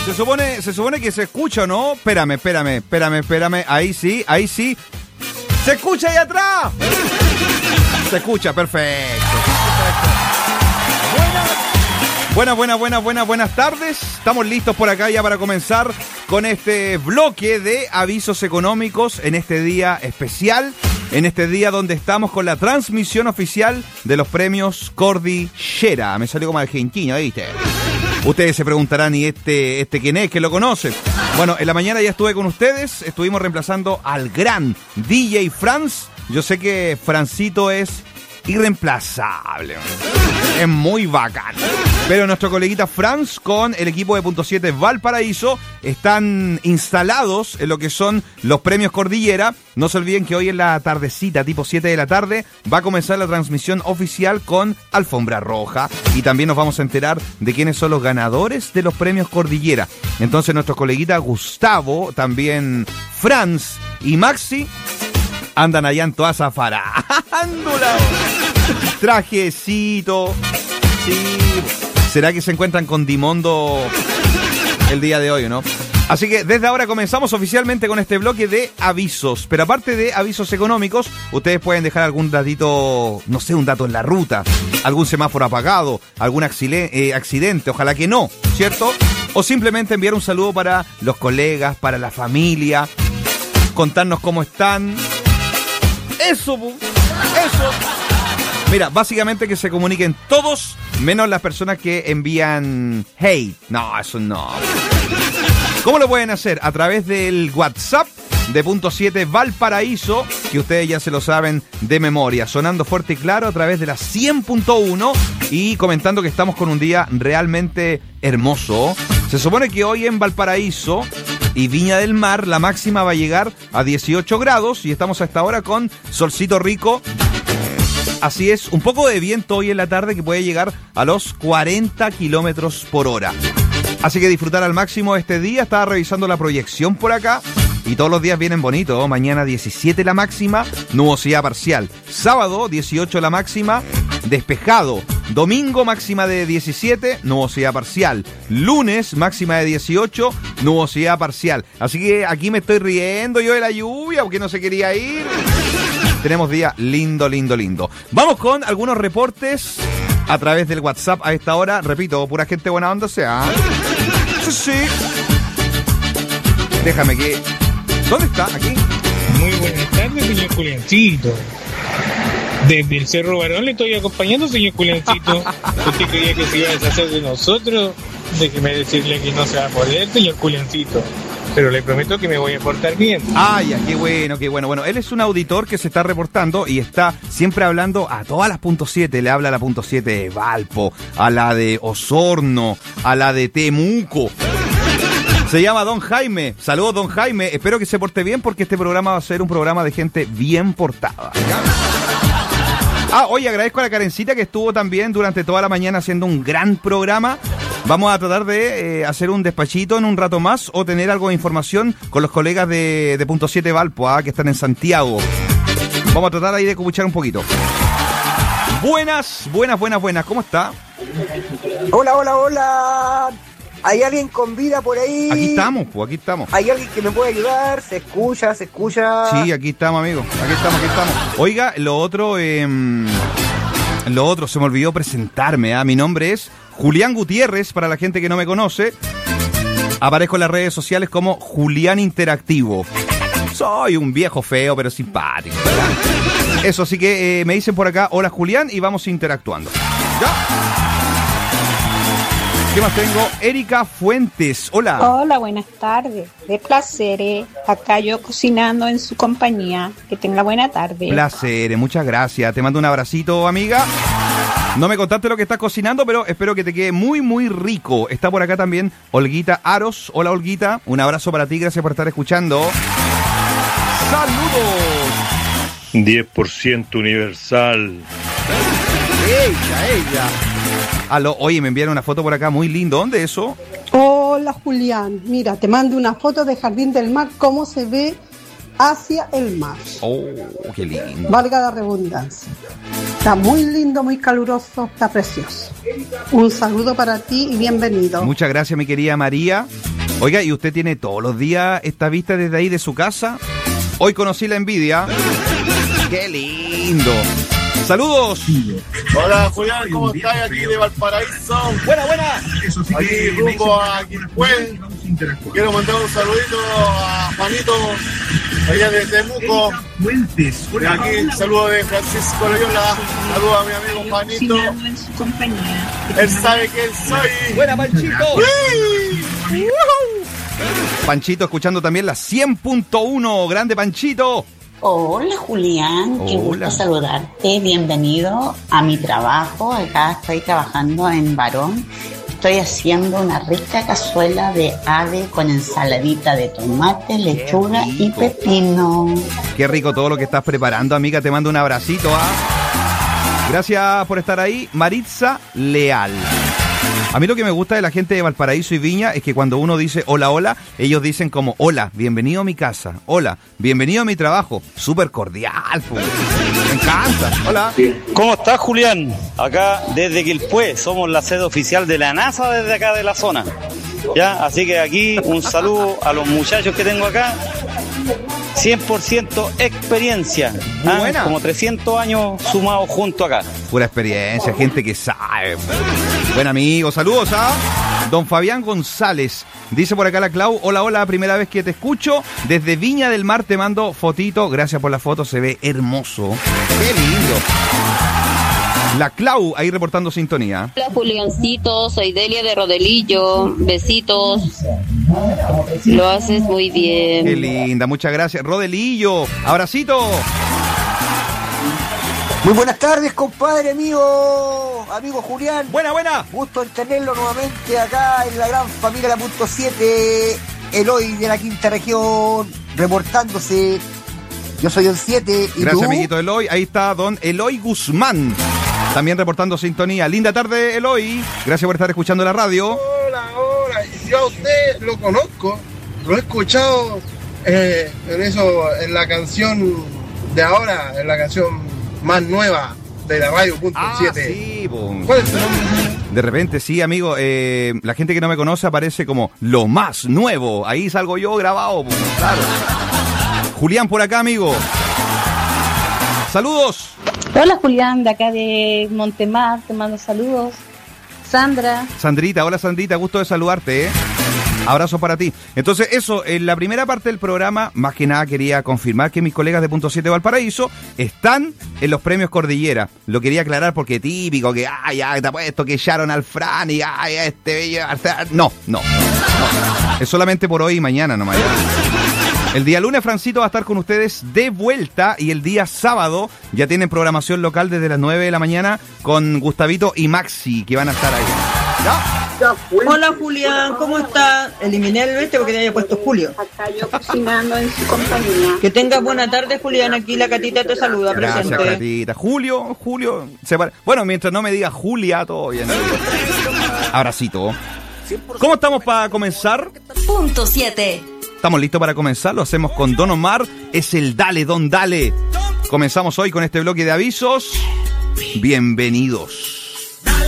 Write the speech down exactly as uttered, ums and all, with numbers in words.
Se supone, se supone que se escucha, ¿no? Espérame, espérame, espérame, espérame. Ahí sí, ahí sí. ¡Se escucha ahí atrás! Se escucha, perfecto. Buenas, buenas, buenas, buenas, buenas tardes. Estamos listos por acá ya para comenzar con este bloque de avisos económicos en este día especial, en este día donde estamos con la transmisión oficial de los premios Cordillera. Me salió como argentino, ¿viste? Ustedes se preguntarán, ¿y este, este quién es? ¿Quién lo conoce? Bueno, en la mañana ya estuve con ustedes, estuvimos reemplazando al gran D J Franz. Yo sé que Francito es irreemplazable, es muy bacán. Pero nuestro coleguita Franz con el equipo de Punto siete Valparaíso están instalados en lo que son los premios Cordillera. No se olviden que hoy en la tardecita, tipo siete de la tarde, va a comenzar la transmisión oficial con alfombra roja. Y también nos vamos a enterar de quiénes son los ganadores de los premios Cordillera. Entonces nuestro coleguita Gustavo, también Franz y Maxi andan allá en toda esa farándula. Trajecito. Sí. ¿Será que se encuentran con Dimondo el día de hoy, no? Así que desde ahora comenzamos oficialmente con este bloque de avisos. Pero aparte de avisos económicos, ustedes pueden dejar algún datito, no sé, un dato en la ruta, algún semáforo apagado, algún accidente, eh, accidente, ojalá que no, ¿cierto? O simplemente enviar un saludo para los colegas, para la familia, contarnos cómo están. Eso, eso. Mira, básicamente que se comuniquen todos, menos las personas que envían hate. No, eso no. ¿Cómo lo pueden hacer? A través del WhatsApp de Punto siete Valparaíso, que ustedes ya se lo saben de memoria, sonando fuerte y claro a través de la cien punto uno y comentando que estamos con un día realmente hermoso. Se supone que hoy en Valparaíso y Viña del Mar la máxima va a llegar a dieciocho grados y estamos a esta hora con solcito rico. Así es, un poco de viento hoy en la tarde que puede llegar a los cuarenta kilómetros por hora. Así que disfrutar al máximo este día. Estaba revisando la proyección por acá y todos los días vienen bonitos. Mañana diecisiete la máxima, nubosidad parcial. Sábado dieciocho la máxima, despejado. Domingo máxima de diecisiete, nubosidad parcial. Lunes máxima de dieciocho, nubosidad parcial. Así que aquí me estoy riendo yo de la lluvia porque no se quería ir. Tenemos día lindo, lindo, lindo. Vamos con algunos reportes a través del WhatsApp a esta hora. Repito, pura gente buena onda sea. Sí, sí. Déjame que... ¿Dónde está? Aquí. Muy buenas tardes, señor Juliancito. Desde el Cerro Barón le estoy acompañando, señor Juliancito. ¿Usted creía que se iba a deshacer de nosotros? Déjeme decirle que no se va a poder, señor Juliancito. Pero le prometo que me voy a portar bien. Ay, ya, qué bueno, qué bueno. Bueno, él es un auditor que se está reportando y está siempre hablando a todas las punto siete. Le habla a la punto siete de Valpo, a la de Osorno, a la de Temuco. Se llama Don Jaime. Saludos, Don Jaime. Espero que se porte bien porque este programa va a ser un programa de gente bien portada. Ah, oye, agradezco a la Karencita que estuvo también durante toda la mañana haciendo un gran programa. Vamos a tratar de eh, hacer un despachito en un rato más o tener algo de información con los colegas de, de Punto siete Valpo, ¿ah? Que están en Santiago. Vamos a tratar ahí de escuchar un poquito. Buenas, buenas, buenas, buenas. ¿Cómo está? Hola, hola, hola. ¿Hay alguien con vida por ahí? Aquí estamos, pues aquí estamos. ¿Hay alguien que me puede ayudar? ¿Se escucha? ¿Se escucha? Sí, aquí estamos, amigo. Aquí estamos, aquí estamos. Oiga, lo otro... Eh, lo otro, se me olvidó presentarme. ¿eh? Mi nombre es Julián Gutiérrez, para la gente que no me conoce. Aparezco en las redes sociales como Julián Interactivo. Soy un viejo feo, pero simpático, ¿verdad? Eso, así que eh, me dicen por acá, hola Julián, y vamos interactuando. ¿Ya? ¿Qué más tengo? Erika Fuentes, hola. Hola, buenas tardes. De placer, eh. Acá yo cocinando en su compañía. Que tenga buena tarde. Placer, muchas gracias. Te mando un abracito, amiga. No me contaste lo que estás cocinando, pero espero que te quede muy, muy rico. Está por acá también Olguita Aros. Hola, Olguita. Un abrazo para ti, gracias por estar escuchando. ¡Saludos! diez por ciento universal. Ella, ella. Aló, oye, me enviaron una foto por acá muy lindo. ¿Dónde eso? Hola, Julián. Mira, te mando una foto de Jardín del Mar, cómo se ve hacia el mar. Oh, qué lindo. Valga la redundancia. Está muy lindo, muy caluroso, está precioso. Un saludo para ti y bienvenido. Muchas gracias, mi querida María. Oiga, ¿y usted tiene todos los días esta vista desde ahí de su casa? Hoy conocí la envidia. ¡Qué lindo! ¡Saludos! Hola Julián, ¿cómo estás? Aquí de Valparaíso. ¡Buena, buena! Aquí rumbo a Quilpué. Quiero mandar un saludito a Juanito, allá de Temuco. Y aquí, saludo de Francisco Loyola. Saludo a mi amigo Juanito. Él sabe quién soy. ¡Buena, Panchito! ¡Sí! Panchito escuchando también la cien punto uno. ¡Grande, Panchito! Hola Julián, qué Hola. gusto saludarte, bienvenido a mi trabajo, acá estoy trabajando en Barón, estoy haciendo una rica cazuela de ave con ensaladita de tomate, lechuga y pepino. Qué rico todo lo que estás preparando, amiga, te mando un abracito. ¿ah? Gracias por estar ahí, Maritza Leal. A mí lo que me gusta de la gente de Valparaíso y Viña es que cuando uno dice hola, hola, ellos dicen como hola, bienvenido a mi casa, hola, bienvenido a mi trabajo. Súper cordial, pues. Me encanta. Hola. ¿Cómo estás, Julián? Acá desde Quilpué, somos la sede oficial de la NASA desde acá de la zona. ¿Ya? Así que aquí un saludo a los muchachos que tengo acá. cien por ciento experiencia. ¿ah? Buena. Como trescientos años sumados junto acá. Pura experiencia, gente que sabe. Buen amigo, saludos a don Fabián González. Dice por acá la Clau, hola, hola, primera vez que te escucho. Desde Viña del Mar te mando fotito. Gracias por la foto, se ve hermoso. Qué lindo. La Clau ahí reportando sintonía. Hola Juliancito, soy Delia de Rodelillo. Besitos. Lo haces muy bien. Qué linda, muchas gracias. Rodelillo, abracito. Muy buenas tardes, compadre, amigo, amigo Julián. Buena, buena. Gusto en tenerlo nuevamente acá en la gran familia La Punto siete, Eloy de la quinta región, reportándose. Yo soy el siete. ¿Y Gracias, tú? amiguito Eloy. Ahí está don Eloy Guzmán, también reportando sintonía. Linda tarde, Eloy. Gracias por estar escuchando la radio. Hola, hola. Yo a usted lo conozco. Lo he escuchado eh, en eso, en la canción de ahora, en la canción más nueva de la radio punto siete. Sí, boom. ¿Cuál es tu nombre? De repente, sí, amigo, eh, la gente que no me conoce aparece como lo más nuevo. Ahí salgo yo grabado, boom, claro. Julián por acá, amigo. Saludos. Hola Julián, de acá de Montemar, te mando saludos. Sandra. Sandrita, hola Sandrita, gusto de saludarte, ¿eh? Abrazo para ti. Entonces, eso, en la primera parte del programa, más que nada quería confirmar que mis colegas de Punto siete Valparaíso están en los premios Cordillera. Lo quería aclarar porque típico que, ay, ya te apuesto que echaron al Fran y, ay, este bello. No, no, no. Es solamente por hoy y mañana nomás. El día lunes, Francito va a estar con ustedes de vuelta y el día sábado ya tienen programación local desde las nueve de la mañana con Gustavito y Maxi, que van a estar ahí. ¿Ya? Hola Julián, ¿cómo estás? Eliminé el este porque te había puesto Julio. Acá yo cocinando en su compañía. Que tengas buena tarde, Julián. Aquí la Catita te saluda. Gracias, presente. Catita. Julio, Julio. Se pare... Bueno, mientras no me diga Julia, todo bien. Abracito. ¿Cómo estamos para comenzar? Punto siete. ¿Estamos listos para comenzar? Lo hacemos con Don Omar. Es el Dale, Don Dale. Comenzamos hoy con este bloque de avisos. Bienvenidos.